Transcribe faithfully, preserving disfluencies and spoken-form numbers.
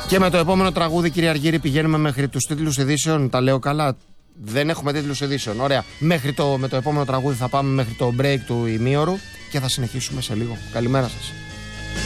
Και με το επόμενο τραγούδι, κύριε Αργύρη, πηγαίνουμε μέχρι τους τίτλους ειδήσεων. Τα λέω καλά? Δεν έχουμε τίτλους ειδήσεων. Ωραία. Μέχρι το, με το επόμενο τραγούδι θα πάμε μέχρι το break του ημίωρου και θα συνεχίσουμε σε λίγο. Καλημέρα σας.